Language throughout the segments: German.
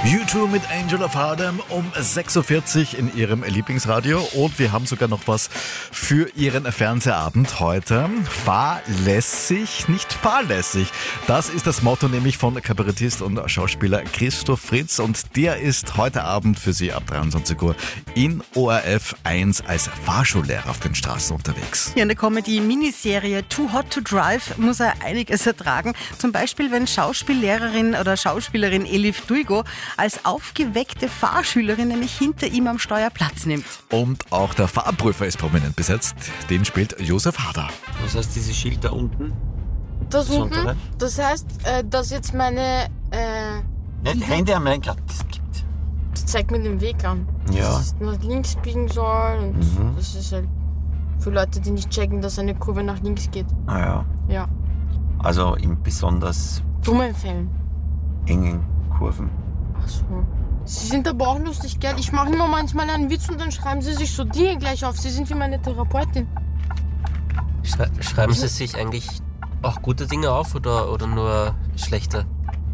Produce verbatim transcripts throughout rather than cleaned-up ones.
U zwei mit Angel of Harlem um sechs Uhr vierzig in ihrem Lieblingsradio. Und wir haben sogar noch was für ihren Fernsehabend heute. Fahrlässig, nicht fahrlässig. Das ist das Motto nämlich von Kabarettist und Schauspieler Christoph Fritz. Und der ist heute Abend für Sie ab dreiundzwanzig Uhr in O R F eins als Fahrschullehrer auf den Straßen unterwegs. Ja, in der Comedy-Miniserie Too Hot to Drive muss er einiges ertragen. Zum Beispiel, wenn Schauspiellehrerin oder Schauspielerin Elif Duigo als aufgeweckte Fahrschülerin nämlich hinter ihm am Steuer Platz nimmt. Und auch der Fahrprüfer ist prominent besetzt. Den spielt Josef Hader. Was heißt dieses Schild da unten? Das Das unten, untere? das heißt, äh, dass jetzt meine, äh, Nicht Hände am Lenkrad, das gibt. das zeigt mir den Weg an. Ja. Dass es nach links biegen soll und Mhm. das ist halt für Leute, die nicht checken, dass eine Kurve nach links geht. Ah ja. Ja. Also in besonders Dummen Fällen. engen Kurven. Ach so. Sie sind aber auch lustig, gell? Ich mache immer manchmal einen Witz und dann schreiben sie sich so Dinge gleich auf. Sie sind wie meine Therapeutin. Schrei schreiben Sie sich eigentlich auch gute Dinge auf oder, oder nur schlechte?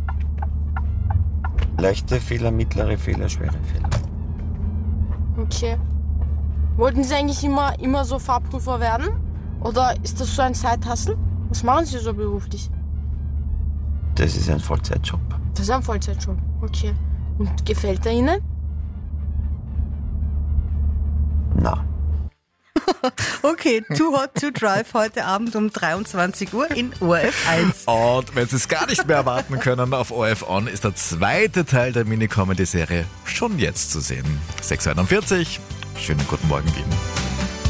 Leichte Fehler, mittlere Fehler, schwere Fehler. Okay. Wollten Sie eigentlich immer, immer so Fahrprüfer werden? Oder ist das so ein Side-Hustle? Was machen Sie so beruflich? Das ist ein Vollzeitjob. Das ist ein Vollzeitjob. Okay. Und gefällt er Ihnen? Na. Okay, Too Hot to Drive heute Abend um dreiundzwanzig Uhr in O R F eins. Und wenn Sie es gar nicht mehr erwarten können, auf O R F On ist der zweite Teil der Mini-Comedy-Serie schon jetzt zu sehen. sechs Uhr einundvierzig. Schönen guten Morgen, Wien.